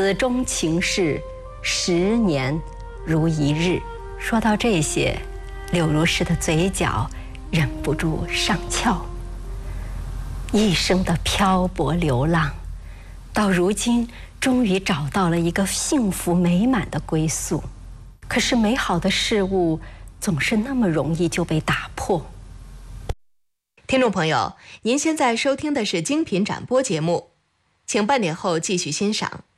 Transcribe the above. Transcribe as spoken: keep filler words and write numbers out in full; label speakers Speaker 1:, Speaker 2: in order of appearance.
Speaker 1: 此钟情事，十年如一日。说到这些，柳如是的嘴角忍不住上翘。一生的漂泊流浪，到如今终于找到了一个幸福美满的归宿。可是美好的事物总是那么容易就被打破。
Speaker 2: 听众朋友，您现在收听的是精品展播节目，请半点后继续欣赏。